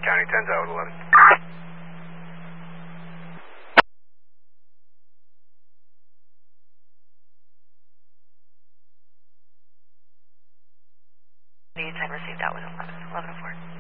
County, 10's out with 11. Need 10 received out with 11. 11 4.